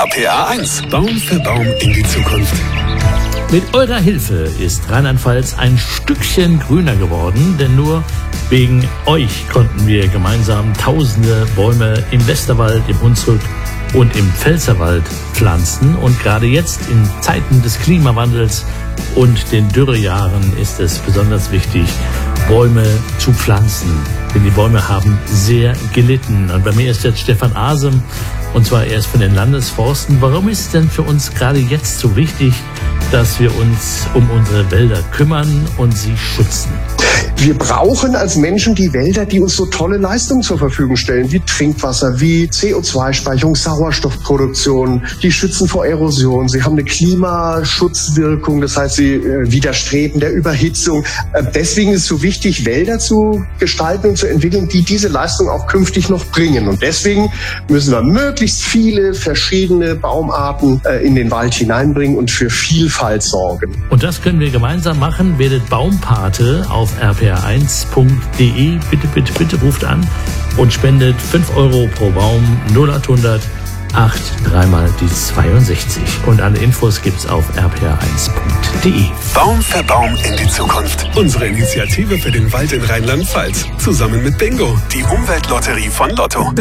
RPA 1. Baum für Baum in die Zukunft. Mit eurer Hilfe ist Rheinland-Pfalz ein Stückchen grüner geworden, denn nur wegen euch konnten wir gemeinsam tausende Bäume im Westerwald, im Hunsrück und im Pfälzerwald pflanzen. Und gerade jetzt in Zeiten des Klimawandels und den Dürrejahren ist es besonders wichtig, Bäume zu pflanzen. Denn die Bäume haben sehr gelitten. Und bei mir ist jetzt Stefan Asem, und zwar erst von den Landesforsten. Warum ist es denn für uns gerade jetzt so wichtig, dass wir uns um unsere Wälder kümmern und sie schützen? Wir brauchen als Menschen die Wälder, die uns so tolle Leistungen zur Verfügung stellen, wie Trinkwasser, wie CO2-Speicherung, Sauerstoffproduktion. Die schützen vor Erosion. Sie haben eine Klimaschutzwirkung, das heißt, sie widerstreben der Überhitzung. Deswegen ist es so wichtig, Wälder zu gestalten und zu entwickeln, die diese Leistung auch künftig noch bringen. Und deswegen müssen wir möglichst viele verschiedene Baumarten in den Wald hineinbringen und für Vielfalt sorgen. Und das können wir gemeinsam machen. Werdet Baumpate auf rpa1.de. Bitte ruft an und spendet 5 Euro pro Baum, 0800 8 3 mal die 62. Und alle Infos gibt's auf rpa1.de. Baum für Baum in die Zukunft. Unsere Initiative für den Wald in Rheinland-Pfalz. Zusammen mit Bingo, die Umweltlotterie von Lotto.